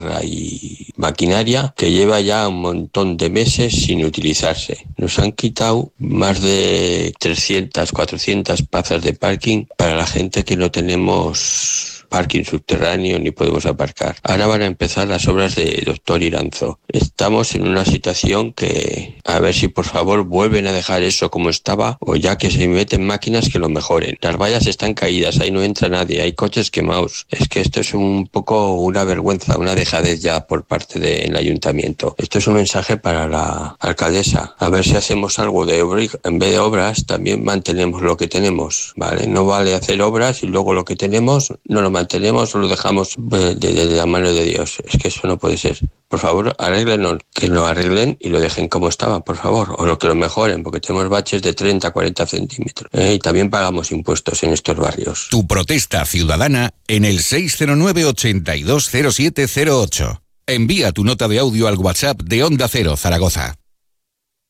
y maquinaria que lleva ya un montón de meses sin utilizarse. Nos han quitado más de 300, 400 plazas de parking para la gente que no tenemos parking subterráneo ni podemos aparcar. Ahora van a empezar las obras de Doctor Iranzo. Estamos en una situación que a ver si por favor vuelven a dejar eso como estaba, o ya que se meten máquinas que lo mejoren. Las vallas están caídas, ahí no entra nadie, hay coches quemados. Es que esto es un poco una vergüenza, una dejadez ya por parte del ayuntamiento. Esto es un mensaje para la alcaldesa. A ver si hacemos algo de obras, en vez de obras también mantenemos lo que tenemos, ¿vale? No vale hacer obras y luego lo que tenemos no lo mantenemos o lo dejamos de la mano de Dios. Es que eso no puede ser. Por favor, arréglenlo, que lo arreglen y lo dejen como estaba, por favor, o lo que lo mejoren, porque tenemos baches de 30, 40 centímetros. Y también pagamos impuestos en estos barrios. Tu protesta ciudadana en el 609-820708. Envía tu nota de audio al WhatsApp de Onda Cero Zaragoza.